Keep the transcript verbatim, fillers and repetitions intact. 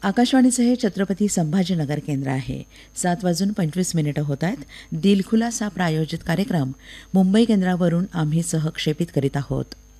आकाशवाणीचं हे छत्रपती संभाजीनगर केंद्र आहे. सात वाजून पंचवीस मिनिटं होत आहेत. दिलखुलास हा प्रायोजित कार्यक्रम मुंबई केंद्रावरून आम्ही सहक्षेपित करीत आहोत.